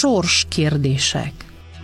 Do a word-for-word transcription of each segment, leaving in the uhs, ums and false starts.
sorskérdések.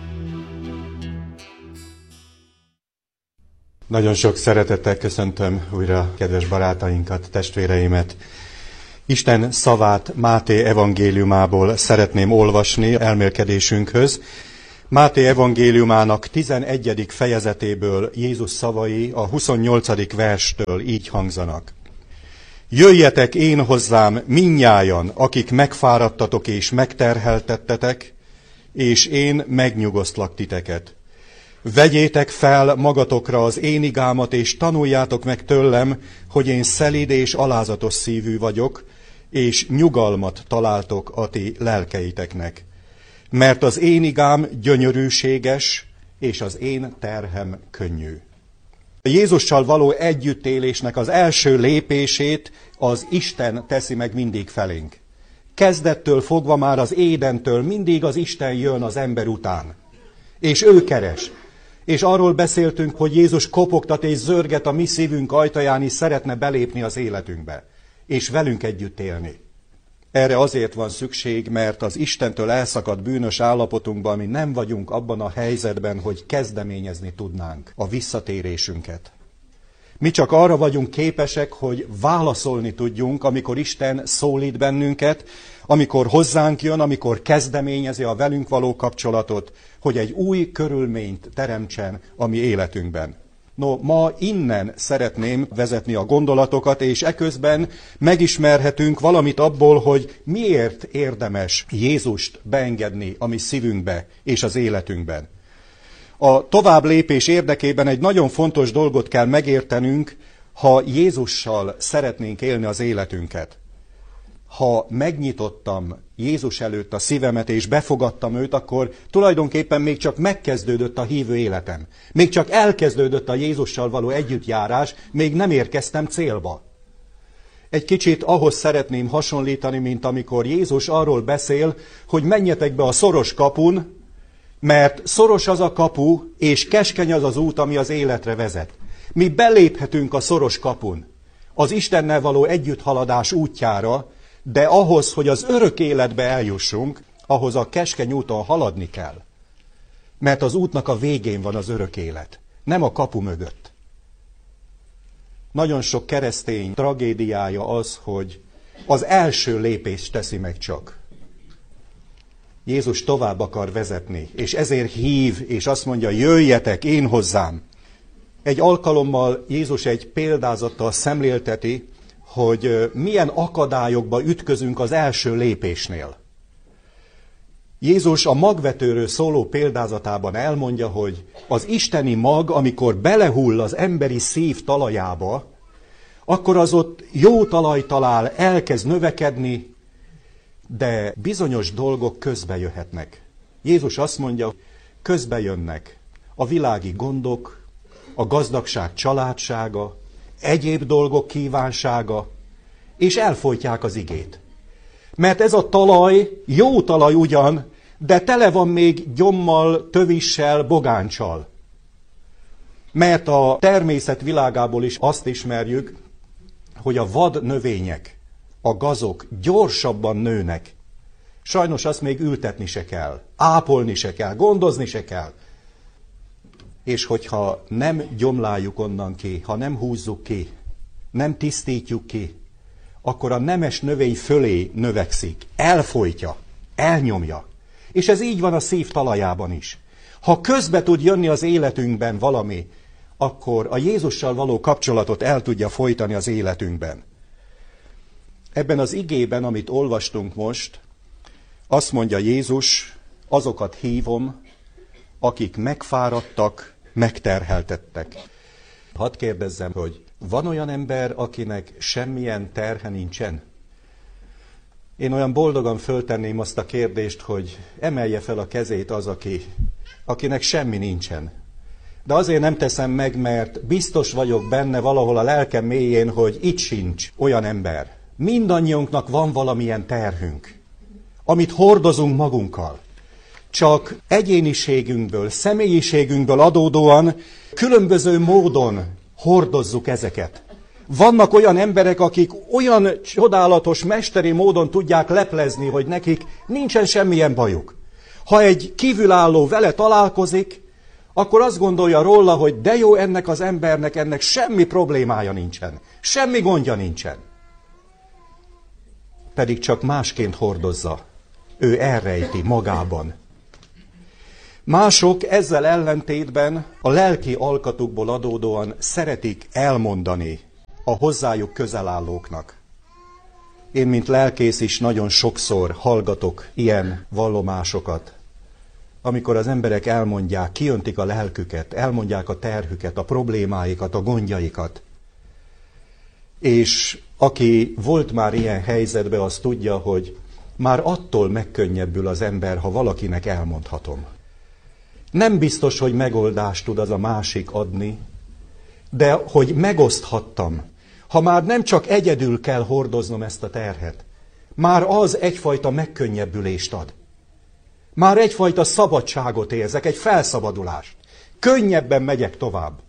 Nagyon sok szeretettel köszöntöm újra kedves barátainkat, testvéreimet. Isten szavát Máté evangéliumából szeretném olvasni elmélkedésünkhöz. Máté evangéliumának tizenegyedik fejezetéből Jézus szavai a huszonnyolcadik verstől így hangzanak. Jöjjetek én hozzám mindnyájan, akik megfáradtatok és megterheltettetek, és én megnyugosztlak titeket. Vegyétek fel magatokra az én igámat, és tanuljátok meg tőlem, hogy én szelíd és alázatos szívű vagyok, és nyugalmat találtok a ti lelkeiteknek. Mert az én igám gyönyörűséges, és az én terhem könnyű. A Jézussal való együttélésnek az első lépését az Isten teszi meg mindig felénk. Kezdettől fogva már az Édentől mindig az Isten jön az ember után. És ő keres. És arról beszéltünk, hogy Jézus kopogtat és zörget a mi szívünk ajtaján, és szeretne belépni az életünkbe. És velünk együtt élni. Erre azért van szükség, mert az Istentől elszakadt bűnös állapotunkban mi nem vagyunk abban a helyzetben, hogy kezdeményezni tudnánk a visszatérésünket. Mi csak arra vagyunk képesek, hogy válaszolni tudjunk, amikor Isten szólít bennünket, amikor hozzánk jön, amikor kezdeményezi a velünk való kapcsolatot, hogy egy új körülményt teremtsen a mi életünkben. No, ma innen szeretném vezetni a gondolatokat, és eközben megismerhetünk valamit abból, hogy miért érdemes Jézust beengedni a mi szívünkbe és az életünkben. A tovább lépés érdekében egy nagyon fontos dolgot kell megértenünk, ha Jézussal szeretnénk élni az életünket. Ha megnyitottam Jézus előtt a szívemet és befogadtam őt, akkor tulajdonképpen még csak megkezdődött a hívő életem. Még csak elkezdődött a Jézussal való együttjárás, még nem érkeztem célba. Egy kicsit ahhoz szeretném hasonlítani, mint amikor Jézus arról beszél, hogy menjetek be a szoros kapun, mert szoros az a kapu, és keskeny az az út, ami az életre vezet. Mi beléphetünk a szoros kapun, az Istennel való együtthaladás útjára, de ahhoz, hogy az örök életbe eljussunk, ahhoz a keskeny úton haladni kell. Mert az útnak a végén van az örök élet, nem a kapu mögött. Nagyon sok keresztény tragédiája az, hogy az első lépést teszi meg csak. Jézus tovább akar vezetni, és ezért hív, és azt mondja, jöjjetek én hozzám. Egy alkalommal Jézus egy példázattal szemlélteti, hogy milyen akadályokba ütközünk az első lépésnél. Jézus a magvetőről szóló példázatában elmondja, hogy az isteni mag, amikor belehull az emberi szív talajába, akkor az ott jó talaj talál, elkezd növekedni, de bizonyos dolgok közbe jöhetnek. Jézus azt mondja, közbe jönnek a világi gondok, a gazdagság családsága, egyéb dolgok kívánsága, és elfojtják az igét. Mert ez a talaj, jó talaj ugyan, de tele van még gyommal, tövissel, bogáncsal. Mert a természet világából is azt ismerjük, hogy a vad növények, a gazok gyorsabban nőnek. Sajnos azt még ültetni se kell, ápolni se kell, gondozni se kell. És hogyha nem gyomláljuk onnan ki, ha nem húzzuk ki, nem tisztítjuk ki, akkor a nemes növény fölé növekszik, elfojtja, elnyomja. És ez így van a szív talajában is. Ha közbe tud jönni az életünkben valami, akkor a Jézussal való kapcsolatot el tudja folytani az életünkben. Ebben az igében, amit olvastunk most, azt mondja Jézus, azokat hívom, akik megfáradtak, megterheltettek. Hadd kérdezzem, hogy van olyan ember, akinek semmilyen terhe nincsen? Én olyan boldogan föltenném azt a kérdést, hogy emelje fel a kezét az, aki, akinek semmi nincsen. De azért nem teszem meg, mert biztos vagyok benne valahol a lelkem mélyén, hogy itt sincs olyan ember. Mindannyiunknak van valamilyen terhünk, amit hordozunk magunkkal. Csak egyéniségünkből, személyiségünkből adódóan különböző módon hordozzuk ezeket. Vannak olyan emberek, akik olyan csodálatos, mesteri módon tudják leplezni, hogy nekik nincsen semmilyen bajuk. Ha egy kívülálló vele találkozik, akkor azt gondolja róla, hogy de jó, ennek az embernek, ennek semmi problémája nincsen, semmi gondja nincsen. Pedig csak másként hordozza. Ő elrejti magában. Mások ezzel ellentétben a lelki alkatukból adódóan szeretik elmondani a hozzájuk közel állóknak. Én, mint lelkész is nagyon sokszor hallgatok ilyen vallomásokat, amikor az emberek elmondják, kiöntik a lelküket, elmondják a terhüket, a problémáikat, a gondjaikat. És aki volt már ilyen helyzetben, az tudja, hogy már attól megkönnyebbül az ember, ha valakinek elmondhatom. Nem biztos, hogy megoldást tud az a másik adni, de hogy megoszthattam, ha már nem csak egyedül kell hordoznom ezt a terhet, már az egyfajta megkönnyebbülést ad. Már egyfajta szabadságot érzek, egy felszabadulást. Könnyebben megyek tovább.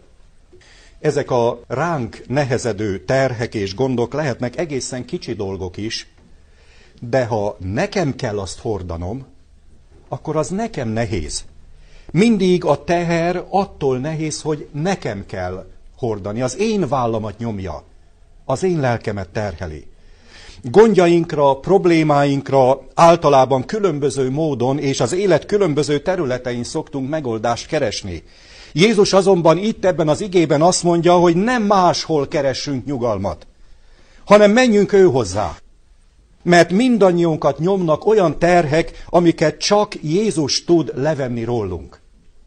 Ezek a ránk nehezedő terhek és gondok lehetnek egészen kicsi dolgok is, de ha nekem kell azt hordanom, akkor az nekem nehéz. Mindig a teher attól nehéz, hogy nekem kell hordani. Az én vállamat nyomja, az én lelkemet terheli. Gondjainkra, problémáinkra általában különböző módon és az élet különböző területein szoktunk megoldást keresni. Jézus azonban itt ebben az igében azt mondja, hogy nem máshol keressünk nyugalmat, hanem menjünk ő hozzá. Mert mindannyiunkat nyomnak olyan terhek, amiket csak Jézus tud levenni rólunk.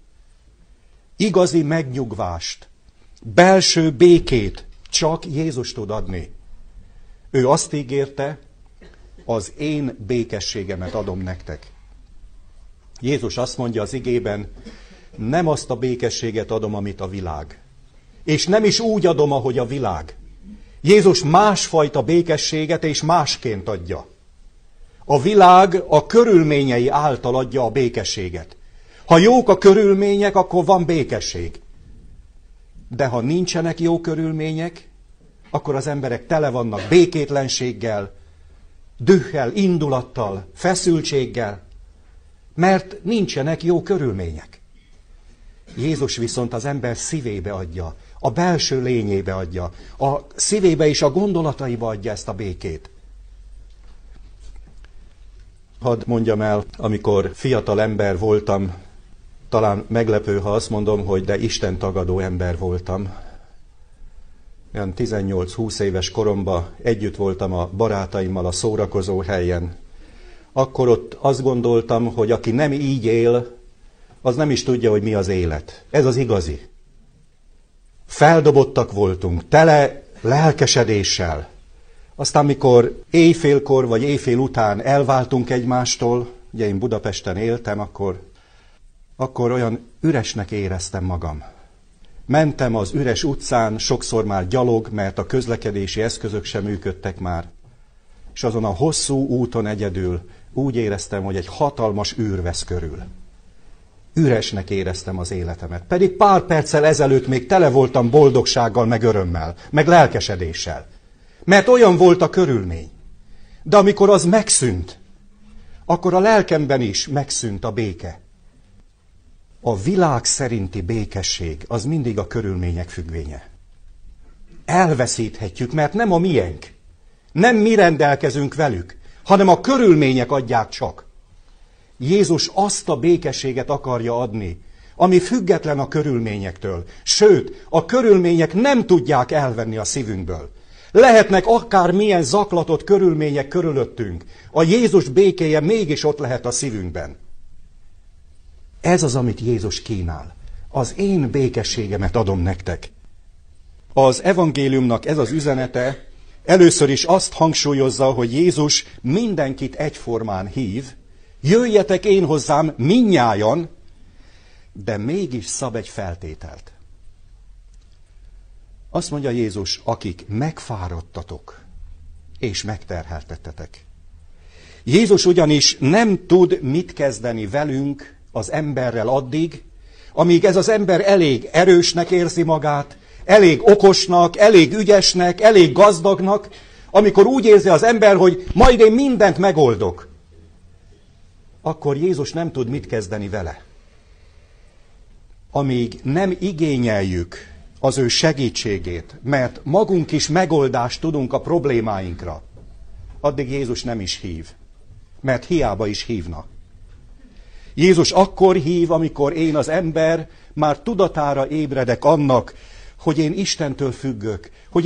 Igazi megnyugvást, belső békét csak Jézus tud adni. Ő azt ígérte, az én békességemet adom nektek. Jézus azt mondja az igében, nem azt a békességet adom, amit a világ. És nem is úgy adom, ahogy a világ. Jézus másfajta békességet és másként adja. A világ a körülményei által adja a békességet. Ha jók a körülmények, akkor van békesség. De ha nincsenek jó körülmények, akkor az emberek tele vannak békétlenséggel, dühhel, indulattal, feszültséggel, mert nincsenek jó körülmények. Jézus viszont az ember szívébe adja, a belső lényébe adja, a szívébe és a gondolataiba adja ezt a békét. Hadd mondjam el, amikor fiatal ember voltam, talán meglepő, ha azt mondom, hogy de Isten tagadó ember voltam. Olyan tizennyolc-húsz éves koromban együtt voltam a barátaimmal a szórakozó helyen. Akkor ott azt gondoltam, hogy aki nem így él, az nem is tudja, hogy mi az élet. Ez az igazi. Feldobottak voltunk, tele lelkesedéssel. Aztán, mikor éjfélkor vagy éjfél után elváltunk egymástól, ugye én Budapesten éltem, akkor, akkor olyan üresnek éreztem magam. Mentem az üres utcán, sokszor már gyalog, mert a közlekedési eszközök sem működtek már. És azon a hosszú úton egyedül úgy éreztem, hogy egy hatalmas űr vesz körül. Üresnek éreztem az életemet. Pedig pár perccel ezelőtt még tele voltam boldogsággal, meg örömmel, meg lelkesedéssel. Mert olyan volt a körülmény. De amikor az megszűnt, akkor a lelkemben is megszűnt a béke. A világ szerinti békesség az mindig a körülmények függvénye. Elveszíthetjük, mert nem a miénk. Nem mi rendelkezünk velük, hanem a körülmények adják csak. Jézus azt a békességet akarja adni, ami független a körülményektől. Sőt, a körülmények nem tudják elvenni a szívünkből. Lehetnek akár milyen zaklatott körülmények körülöttünk. A Jézus békéje mégis ott lehet a szívünkben. Ez az, amit Jézus kínál. Az én békességemet adom nektek. Az evangéliumnak ez az üzenete először is azt hangsúlyozza, hogy Jézus mindenkit egyformán hív, jöjjetek én hozzám mindnyájan, de mégis szab egy feltételt. Azt mondja Jézus, akik megfáradtatok és megterheltettetek. Jézus ugyanis nem tud mit kezdeni velünk, az emberrel addig, amíg ez az ember elég erősnek érzi magát, elég okosnak, elég ügyesnek, elég gazdagnak, amikor úgy érzi az ember, hogy majd én mindent megoldok. akkor Jézus nem tud mit kezdeni vele. Amíg nem igényeljük az ő segítségét, mert magunk is megoldást tudunk a problémáinkra, addig Jézus nem is hív, mert hiába is hívna. Jézus akkor hív, amikor én, az ember, már tudatára ébredek annak, hogy én Istentől függök, hogy